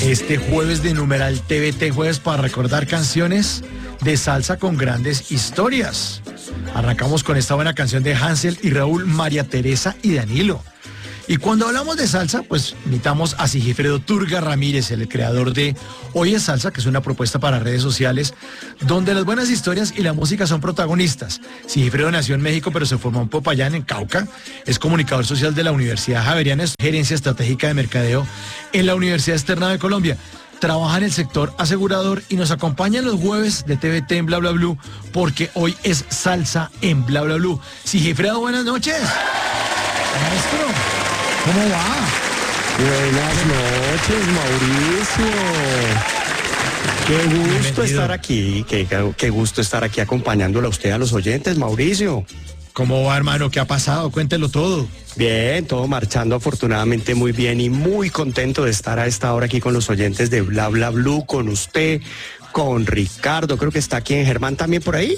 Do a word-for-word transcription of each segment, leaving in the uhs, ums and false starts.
Este jueves de Numeral T V T, jueves para recordar canciones de salsa con grandes historias. Arrancamos con esta buena canción de Hansel y Raúl, María Teresa y Danilo. Y cuando hablamos de salsa, pues invitamos a Sigifredo Turga Ramírez, el creador de Hoy es Salsa, que es una propuesta para redes sociales, donde las buenas historias y la música son protagonistas. Sigifredo nació en México, pero se formó en Popayán, en Cauca. Es comunicador social de la Universidad Javeriana, es gerencia estratégica de mercadeo en la Universidad Externa de Colombia. Trabaja en el sector asegurador y nos acompaña en los jueves de T V T en Bla Bla Blue, porque hoy es salsa en Bla Bla Blue. Sigifredo, buenas noches. Maestro, ¿cómo va? Buenas noches, Mauricio. Qué gusto Bienvenido. estar aquí, qué, qué gusto estar aquí acompañándolo a usted, a los oyentes, Mauricio. ¿Cómo va, hermano? ¿Qué ha pasado? Cuéntelo todo. Bien, todo marchando afortunadamente muy bien y muy contento de estar a esta hora aquí con los oyentes de Bla Bla Blue, con usted, con Ricardo, creo que está aquí en Germán también por ahí.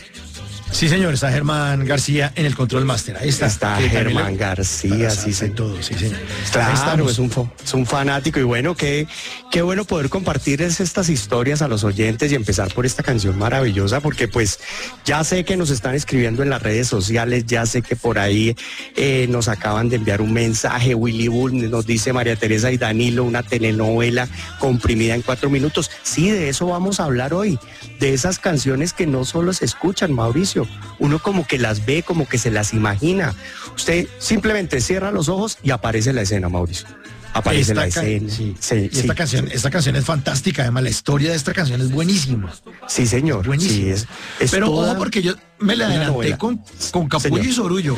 Sí, señor, está Germán García en el Control Master. Ahí está. Está Que Germán también le- García, sí, sí. todo, sí, señor. Ahí Claro, estamos. es un, fo- es un fanático y bueno, qué, qué bueno poder compartirles estas historias a los oyentes y empezar por esta canción maravillosa, porque pues ya sé que nos están escribiendo en las redes sociales, ya sé que por ahí eh, nos acaban de enviar un mensaje, Willy Bull nos dice María Teresa y Danilo, una telenovela comprimida en cuatro minutos. Sí, de eso vamos a hablar hoy, de esas canciones que no solo se escuchan, Mauricio, uno como que las ve, como que se las imagina. Usted simplemente cierra los ojos y aparece la escena, Mauricio. Aparece Esta la ca- escena. sí. Sí, Y esta sí, canción, esta canción es fantástica, además la historia de esta canción es buenísima. sí, señor. Buenísima. Sí, es, es Pero toda ojo, porque yo me la una adelanté novela. con, con Capullo Señor. y Sorullo.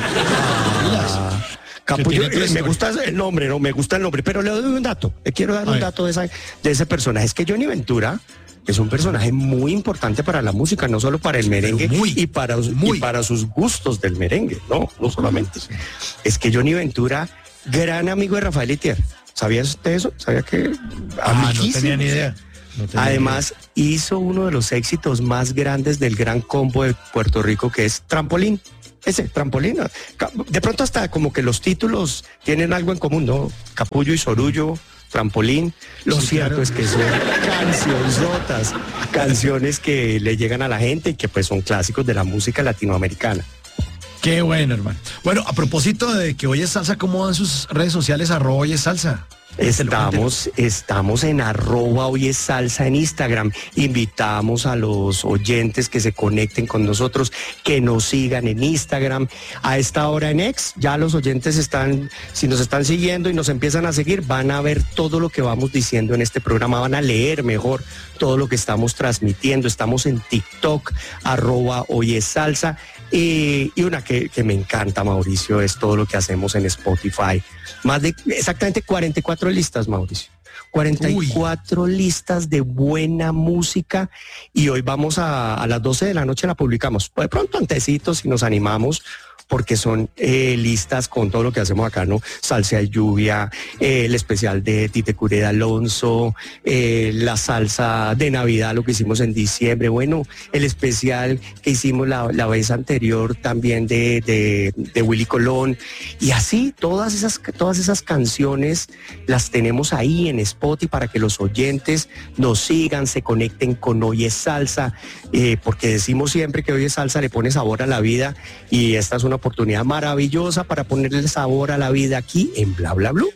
Ah, Capullo, Que tiene otra eh, me historia. gusta el nombre, no me gusta el nombre, pero le doy un dato. Le quiero dar A un ver. dato de, esa, de ese personaje. Es que Johnny Ventura es un personaje muy importante para la música, no solo para el merengue muy, y, para, muy. y para sus gustos del merengue, no, no solamente. Es que Johnny Ventura, gran amigo de Rafael Itier. ¿Sabía usted eso? ¿Sabía que? Ah, no amiguísimo? tenía ni idea. No tenía Además, hizo uno de los éxitos más grandes del gran combo de Puerto Rico, que es Trampolín. Ese, Trampolín. De pronto hasta como que los títulos tienen algo en común, ¿no? Capullo y Sorullo, Trampolín. Lo Sí, cierto claro. es que son cancionzotas, canciones que le llegan a la gente y que pues son clásicos de la música latinoamericana. Qué bueno, hermano. Bueno, a propósito de que hoy es salsa, ¿cómo van sus redes sociales? Arroba hoy es salsa. Estamos, estamos en arroba hoy es salsa en Instagram. Invitamos a los oyentes que se conecten con nosotros, que nos sigan en Instagram. A esta hora en X, ya los oyentes están, si nos están siguiendo y nos empiezan a seguir, van a ver todo lo que vamos diciendo en este programa, van a leer mejor todo lo que estamos transmitiendo. Estamos en TikTok, arroba hoy es salsa. Y, y una que, que me encanta, Mauricio, es todo lo que hacemos en Spotify. Más de exactamente cuarenta y cuatro listas, Mauricio. cuarenta y cuatro Uy. listas de buena música y hoy vamos a, a las doce de la noche la publicamos. De pronto antecitos si nos animamos, porque son eh, listas con todo lo que hacemos acá, ¿no? Salsa y lluvia, eh, el especial de Tite Curé de Alonso, eh, la salsa de Navidad, lo que hicimos en diciembre, bueno, el especial que hicimos la, la vez anterior también de, de, de Willy Colón, y así todas esas, todas esas canciones las tenemos ahí en Spotify para que los oyentes nos sigan, se conecten con Hoy es Salsa, eh, porque decimos siempre que Hoy es Salsa le pone sabor a la vida y esta es una oportunidad maravillosa para ponerle sabor a la vida aquí en Bla Bla Blue.